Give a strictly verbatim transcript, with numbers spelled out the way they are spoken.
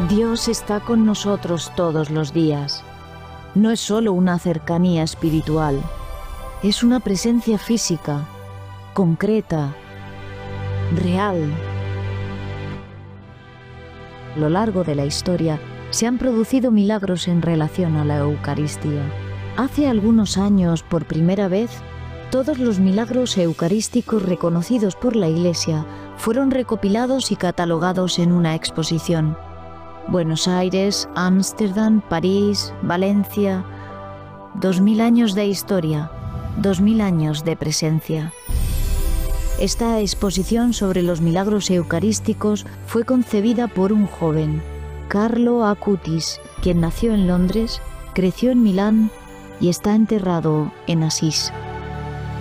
Dios está con nosotros todos los días. No es solo una cercanía espiritual, es una presencia física, concreta, real. A lo largo de la historia se han producido milagros en relación a la Eucaristía. Hace algunos años, por primera vez, todos los milagros eucarísticos reconocidos por la Iglesia fueron recopilados y catalogados en una exposición. Buenos Aires, Ámsterdam, París, Valencia. Dos mil años de historia, dos mil años de presencia. Esta exposición sobre los milagros eucarísticos fue concebida por un joven, Carlo Acutis, quien nació en Londres, creció en Milán y está enterrado en Asís.